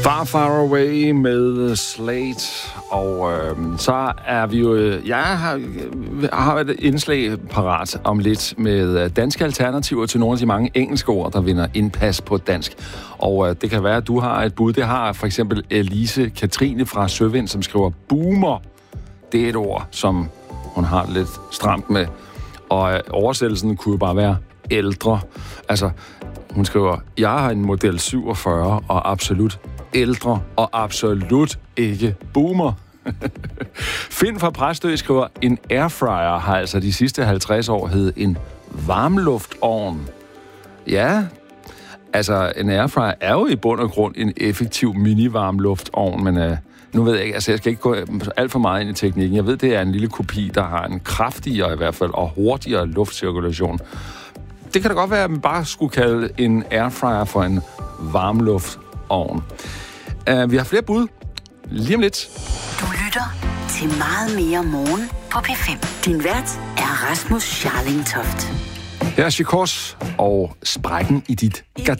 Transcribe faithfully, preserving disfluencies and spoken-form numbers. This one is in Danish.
Far Far Away med Slate, og øh, så er vi jo... Jeg har, har et indslag parat om lidt med danske alternativer til nogle af de mange engelske ord, der vinder indpas på dansk. Og øh, det kan være, at du har et bud. Det har for eksempel Elise Katrine fra Søvind, som skriver boomer. Det er et ord, som hun har lidt stramt med. Og øh, oversættelsen kunne jo bare være ældre. Altså, hun skriver, jeg har en model syvogfyrre og absolut ældre og absolut ikke boomer. Finn fra Præstø skriver, en airfryer har altså de sidste halvtreds år heddet en varmluftovn. Ja, altså en airfryer er jo i bund og grund en effektiv mini-varmluftovn, men øh, nu ved jeg ikke, altså jeg skal ikke gå alt for meget ind i teknikken. Jeg ved, det er en lille kopi, der har en kraftigere i hvert fald og hurtigere luftcirkulation. Det kan da godt være, at man bare skulle kalde en airfryer for en varmluftovn. Uh, vi har flere bud. Lige om lidt. Du lytter til Meget mere morgen på P fem. Din vært er Rasmus Scharling Toft. Her er Chikors og Sprækken i dit gardin.